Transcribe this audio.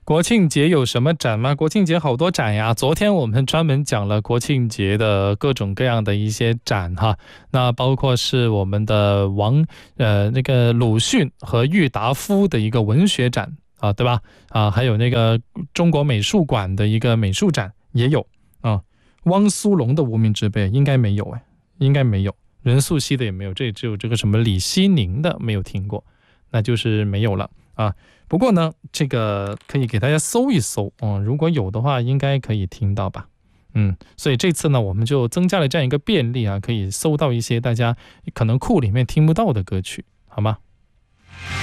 国庆节有什么展吗？国庆节好多展呀，昨天我们专门讲了国庆节的各种各样的一些展哈，那包括是我们的那个鲁迅和郁达夫的一个文学展啊，对吧？啊，还有那个中国美术馆的一个美术展也有啊。汪苏泷的无名之辈应该没有，应该没有，任素汐的也没有，这只有这个什么李希宁的没有听过，那就是没有了啊。不过呢，这个可以给大家搜一搜，如果有的话应该可以听到吧。所以这次呢我们就增加了这样一个便利啊，可以搜到一些大家可能库里面听不到的歌曲，好吗？